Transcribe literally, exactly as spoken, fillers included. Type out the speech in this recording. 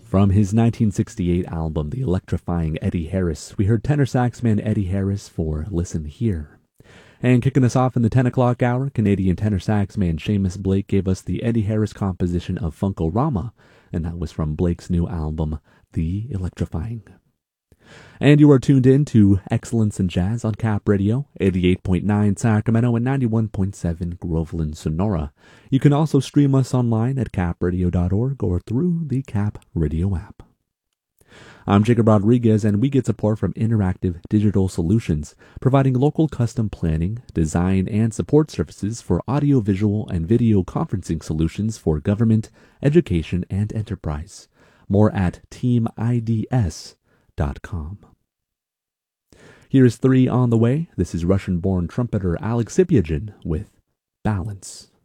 From his nineteen sixty-eight album, The Electrifying Eddie Harris, we heard tenor saxman Eddie Harris for Listen Here. And kicking us off in the ten o'clock hour, Canadian tenor saxman Seamus Blake gave us the Eddie Harris composition of Funk-O-Rama, and that was from Blake's new album, The Electrifying. And you are tuned in to Excellence in Jazz on Cap Radio, eighty-eight point nine Sacramento and ninety-one point seven Groveland, Sonora. You can also stream us online at cap radio dot org or through the Cap Radio app. I'm Jacob Rodriguez, and we get support from Interactive Digital Solutions, providing local custom planning, design, and support services for audiovisual and video conferencing solutions for government, education, and enterprise. More at team I D S dot com. Here's three on the way. This is Russian-born trumpeter Alex Sipiagin with Balance.